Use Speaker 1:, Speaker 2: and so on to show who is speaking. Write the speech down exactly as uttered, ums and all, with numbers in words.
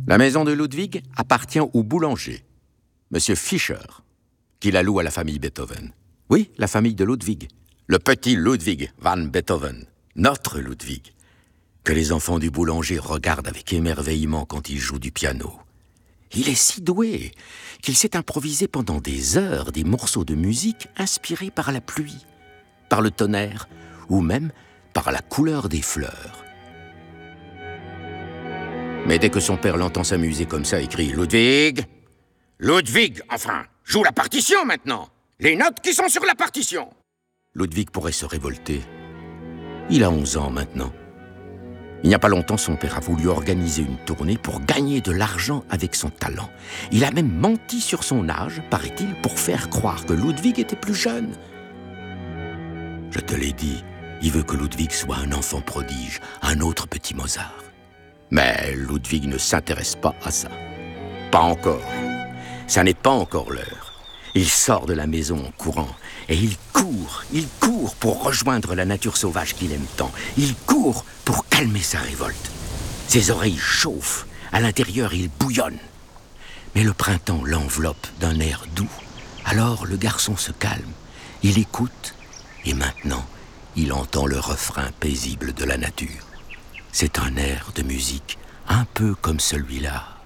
Speaker 1: La maison de Ludwig appartient au boulanger, Monsieur Fischer, qui la loue à la famille Beethoven. Oui, la famille de Ludwig. Le petit Ludwig van Beethoven, notre Ludwig, que les enfants du boulanger regardent avec émerveillement quand il joue du piano. Il est si doué qu'il s'est improvisé pendant des heures des morceaux de musique inspirés par la pluie, par le tonnerre ou même par la couleur des fleurs. Mais dès que son père l'entend s'amuser comme ça, il crie « Ludwig ! Ludwig, enfin, joue la partition maintenant! Les notes qui sont sur la partition !» Ludwig pourrait se révolter. Il a onze ans maintenant. Il n'y a pas longtemps, son père a voulu organiser une tournée pour gagner de l'argent avec son talent. Il a même menti sur son âge, paraît-il, pour faire croire que Ludwig était plus jeune. Je te l'ai dit, il veut que Ludwig soit un enfant prodige, un autre petit Mozart. Mais Ludwig ne s'intéresse pas à ça. Pas encore. Ça n'est pas encore l'heure. Il sort de la maison en courant et il court, il court pour rejoindre la nature sauvage qu'il aime tant. Il court pour calmer sa révolte. Ses oreilles chauffent, à l'intérieur il bouillonne. Mais le printemps l'enveloppe d'un air doux. Alors le garçon se calme, il écoute et maintenant il entend le refrain paisible de la nature. C'est un air de musique un peu comme celui-là.